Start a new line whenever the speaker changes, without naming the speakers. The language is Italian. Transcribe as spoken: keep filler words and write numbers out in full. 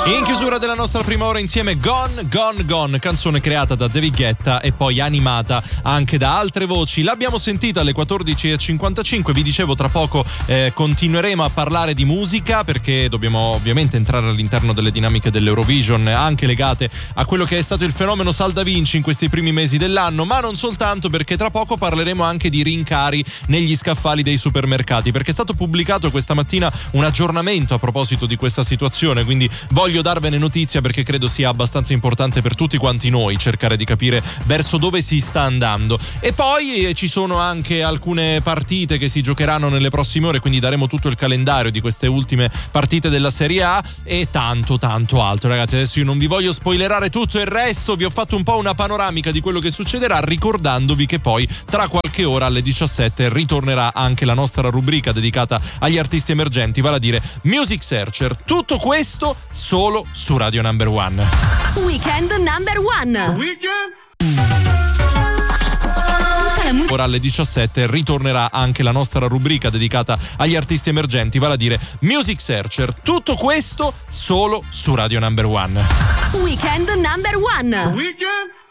In chiusura della nostra prima ora insieme Gone, Gone, Gone, canzone creata da David Guetta e poi animata anche da altre voci. L'abbiamo sentita alle quattordici e cinquantacinque, vi dicevo tra poco eh, continueremo a parlare di musica perché dobbiamo ovviamente entrare all'interno delle dinamiche dell'Eurovision anche legate a quello che è stato il fenomeno Sal Da Vinci in questi primi mesi dell'anno, ma non soltanto, perché tra poco parleremo anche di rincari negli scaffali dei supermercati, perché è stato pubblicato questa mattina un aggiornamento a proposito di questa situazione, quindi voglio Voglio darvene notizia perché credo sia abbastanza importante per tutti quanti noi cercare di capire verso dove si sta andando. E poi eh, ci sono anche alcune partite che si giocheranno nelle prossime ore, quindi daremo tutto il calendario di queste ultime partite della Serie A e tanto tanto altro. Ragazzi, adesso io non vi voglio spoilerare tutto il resto, vi ho fatto un po' una panoramica di quello che succederà, ricordandovi che poi tra qualche ora alle diciassette ritornerà anche la nostra rubrica dedicata agli artisti emergenti, vale a dire Music Searcher. Tutto questo solo su Radio Number One.
Weekend Number One.
Weekend.
Ora alle diciassette ritornerà anche la nostra rubrica dedicata agli artisti emergenti, vale a dire Music Searcher. Tutto questo solo su Radio Number One.
Weekend Number One.
Weekend.